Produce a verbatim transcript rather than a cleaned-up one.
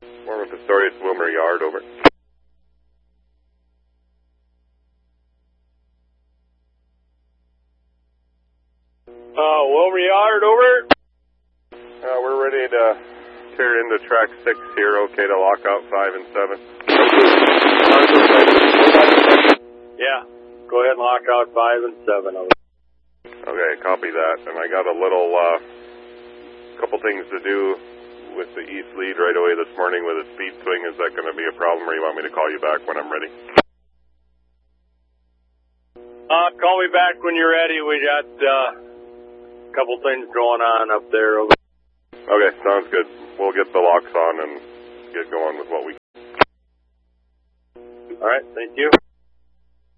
Mormon Pistorius, Wilmer Yard, over. Uh, Wilmer Yard, over. Uh, we're ready to tear into track six here, okay to lock out five and seven. Yeah, go ahead and lock out five and seven, over. Okay, copy that. And I got a little, uh, couple things to do with the east lead right away this morning with a speed swing. Is that going to be a problem, or you want me to call you back when I'm ready? Uh, call me back when you're ready. We got, uh, a couple things going on up there, over. Okay, sounds good. We'll get the locks on and get going with what we can. All right, thank you.